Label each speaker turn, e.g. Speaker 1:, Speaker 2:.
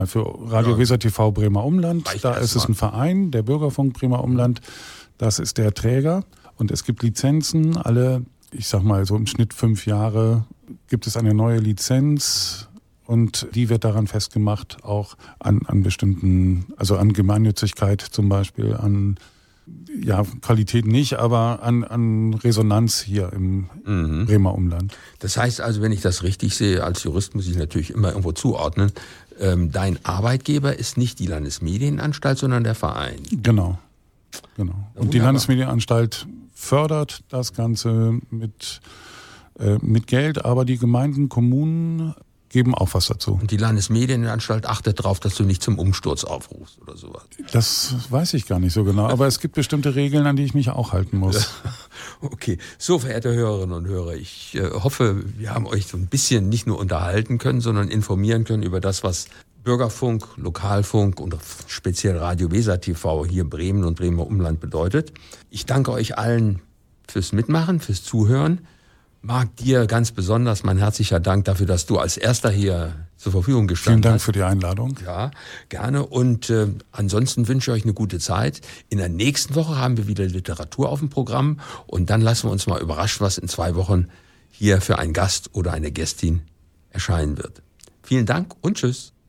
Speaker 1: Für Radio Weser TV Bremer Umland, da ist es ein Verein, der Bürgerfunk Bremer Umland, das ist der Träger. Und es gibt Lizenzen, alle, ich sag mal so im Schnitt 5 Jahre gibt es eine neue Lizenz und die wird daran festgemacht, auch an bestimmten, also an Gemeinnützigkeit zum Beispiel, an Qualität nicht, aber an Resonanz hier im Bremer Umland.
Speaker 2: Das heißt also, wenn ich das richtig sehe, als Jurist muss ich natürlich immer irgendwo zuordnen, dein Arbeitgeber ist nicht die Landesmedienanstalt, sondern der Verein.
Speaker 1: Genau. Und die Landesmedienanstalt fördert das Ganze mit Geld, aber die Gemeinden, Kommunen geben auch was dazu.
Speaker 2: Und die Landesmedienanstalt achtet darauf, dass du nicht zum Umsturz aufrufst oder sowas.
Speaker 1: Das weiß ich gar nicht so genau, aber es gibt bestimmte Regeln, an die ich mich auch halten muss.
Speaker 2: Okay, so verehrte Hörerinnen und Hörer, ich hoffe, wir haben euch so ein bisschen nicht nur unterhalten können, sondern informieren können über das, was Bürgerfunk, Lokalfunk und speziell Radio Weser TV hier in Bremen und Bremer Umland bedeutet. Ich danke euch allen fürs Mitmachen, fürs Zuhören. Marc, dir ganz besonders mein herzlicher Dank dafür, dass du als Erster hier zur Verfügung gestanden hast.
Speaker 1: Vielen Dank für die Einladung.
Speaker 2: Ja, gerne. Und ansonsten wünsche ich euch eine gute Zeit. In der nächsten Woche haben wir wieder Literatur auf dem Programm. Und dann lassen wir uns mal überraschen, was in 2 Wochen hier für einen Gast oder eine Gästin erscheinen wird. Vielen Dank und tschüss.